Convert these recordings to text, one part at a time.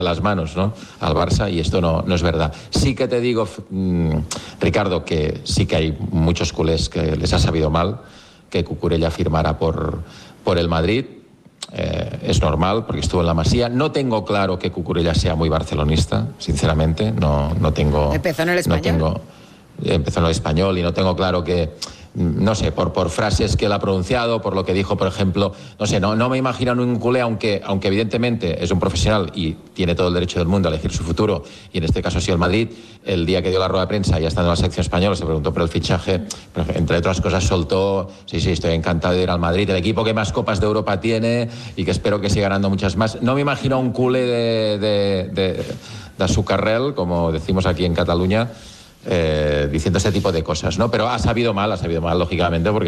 las manos, ¿no?, al Barça, y esto no es verdad. Sí que te digo, Ricardo, que sí que hay muchos culés que les ha sabido mal que Cucurella firmara por el Madrid. Es normal, porque estuvo en la Masía. No tengo claro que Cucurella sea muy barcelonista, sinceramente. No tengo... Empezó en el Español. Empezó en el Español y no tengo claro que... No sé, por frases que él ha pronunciado, por lo que dijo, por ejemplo, no sé, no me imagino un culé, aunque evidentemente es un profesional y tiene todo el derecho del mundo a elegir su futuro, y en este caso ha sido el Madrid. El día que dio la rueda de prensa, ya estando en la selección española, se preguntó por el fichaje, pero entre otras cosas soltó: sí, estoy encantado de ir al Madrid, el equipo que más Copas de Europa tiene y que espero que siga ganando muchas más. No me imagino un culé de azucarrel, como decimos aquí en Cataluña, diciendo ese tipo de cosas, ¿no? Pero ha sabido mal, lógicamente, porque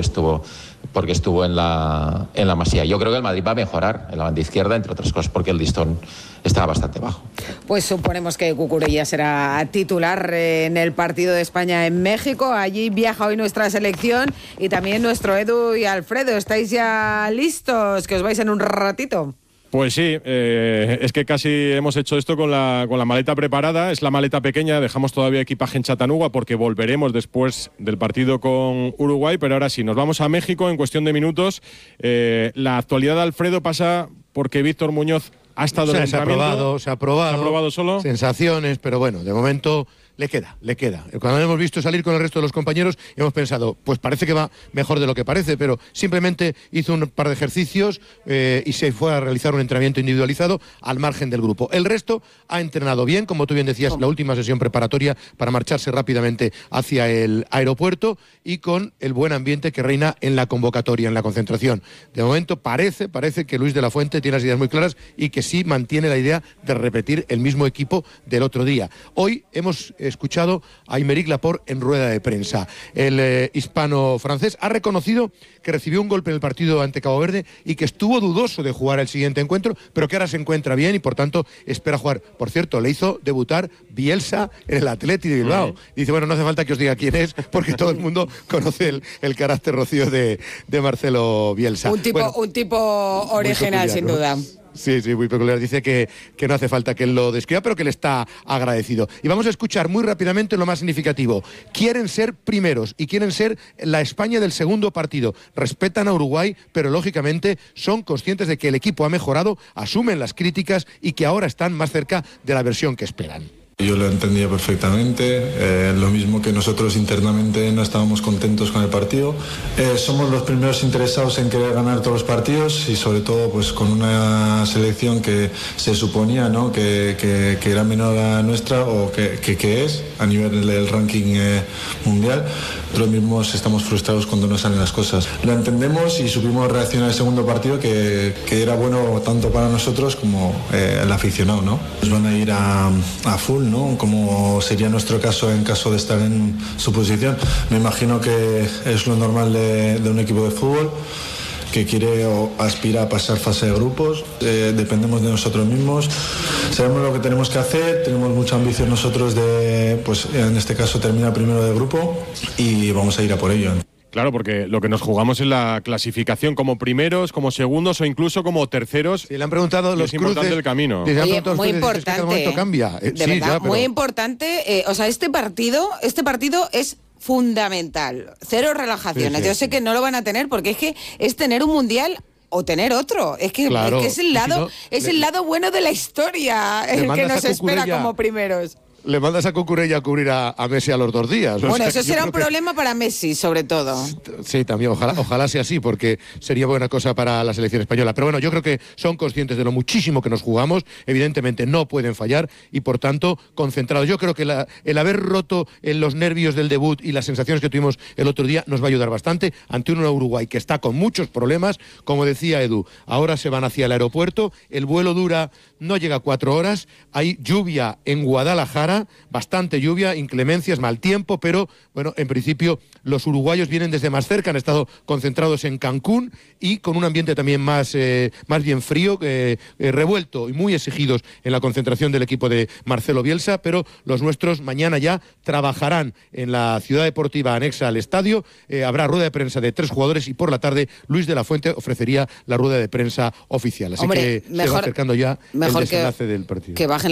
estuvo en la Masía. Yo creo que el Madrid va a mejorar en la banda izquierda, entre otras cosas porque el listón está bastante bajo. Pues suponemos que Cucurella será titular en el partido de España en México. Allí viaja hoy nuestra selección y también nuestro Edu y Alfredo. ¿Estáis ya listos? Que os vais en un ratito. Pues sí, es que casi hemos hecho esto con la maleta preparada. Es la maleta pequeña, dejamos todavía equipaje en Chattanooga porque volveremos después del partido con Uruguay, pero ahora sí, nos vamos a México en cuestión de minutos. La actualidad de Alfredo pasa porque Víctor Muñoz ha estado en el entrenamiento. Se ha probado solo. Sensaciones, pero bueno, de momento le queda. Cuando hemos visto salir con el resto de los compañeros, hemos pensado, pues parece que va mejor de lo que parece, pero simplemente hizo un par de ejercicios y se fue a realizar un entrenamiento individualizado al margen del grupo. El resto ha entrenado bien, como tú bien decías, la última sesión preparatoria para marcharse rápidamente hacia el aeropuerto, y con el buen ambiente que reina en la convocatoria, en la concentración. De momento parece que Luis de la Fuente tiene las ideas muy claras y que sí mantiene la idea de repetir el mismo equipo del otro día. Hoy hemos escuchado a Aymeric Laporte en rueda de prensa. El hispano-francés ha reconocido que recibió un golpe en el partido ante Cabo Verde y que estuvo dudoso de jugar el siguiente encuentro, pero que ahora se encuentra bien y por tanto espera jugar. Por cierto, le hizo debutar Bielsa en el Athletic de Bilbao. Dice, bueno, no hace falta que os diga quién es, porque todo el mundo conoce el carácter rocío de Marcelo Bielsa. Un tipo original, sin duda. Sí, muy peculiar. Dice que no hace falta que él lo describa, pero que le está agradecido. Y vamos a escuchar muy rápidamente lo más significativo. Quieren ser primeros y quieren ser la España del segundo partido. Respetan a Uruguay, pero lógicamente son conscientes de que el equipo ha mejorado, asumen las críticas y que ahora están más cerca de la versión que esperan. Yo lo entendía perfectamente, lo mismo que nosotros internamente no estábamos contentos con el partido. Somos los primeros interesados en querer ganar todos los partidos y sobre todo pues con una selección que se suponía, ¿no?, que era menor a la nuestra o que es a nivel del ranking mundial. Nosotros mismos estamos frustrados cuando no salen las cosas. Lo entendemos y supimos reaccionar al segundo partido que era bueno tanto para nosotros como el aficionado, ¿no? Nos van a ir a full, ¿no?, como sería nuestro caso en caso de estar en su posición. Me imagino que es lo normal de un equipo de fútbol que quiere o aspira a pasar fase de grupos. Dependemos de nosotros mismos, sabemos lo que tenemos que hacer, tenemos mucha ambición nosotros de, pues en este caso, terminar primero de grupo y vamos a ir a por ello. Claro, porque lo que nos jugamos es la clasificación como primeros, como segundos o incluso como terceros. Sí, le han preguntado los cruces del camino. Oye, muy importante. Es que momento cambia. De verdad, muy importante. O sea, este partido es fundamental. Cero relajaciones. Sí. Yo sé que no lo van a tener porque es que es tener un mundial o tener otro. Es que, claro, es el lado, el lado bueno de la historia el que nos espera como primeros. Le mandas a Cucurella a cubrir a Messi a los 2 días. Bueno, eso será un problema para Messi, sobre todo. Sí, también, ojalá sea así, porque sería buena cosa para la selección española. Pero bueno, yo creo que son conscientes de lo muchísimo que nos jugamos. Evidentemente no pueden fallar y, por tanto, concentrados. Yo creo que el haber roto en los nervios del debut y las sensaciones que tuvimos el otro día nos va a ayudar bastante ante un Uruguay que está con muchos problemas. Como decía Edu, ahora se van hacia el aeropuerto. El vuelo no llega a 4 horas. Hay lluvia en Guadalajara. mañana, bastante lluvia, inclemencias, mal tiempo, pero bueno, en principio los uruguayos vienen desde más cerca, han estado concentrados en Cancún y con un ambiente también más bien frío, revuelto y muy exigidos en la concentración del equipo de Marcelo Bielsa, pero los nuestros mañana ya trabajarán en la ciudad deportiva anexa al estadio, habrá rueda de prensa de 3 jugadores y por la tarde Luis de la Fuente ofrecería la rueda de prensa oficial. Así que se va acercando ya el desenlace del partido. Que bajen